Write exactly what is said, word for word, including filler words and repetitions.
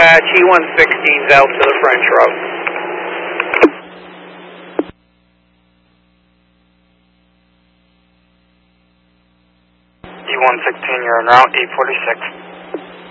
dispatch, E one sixteen's out to the French route. E one sixteen, you're en route, eight forty-six.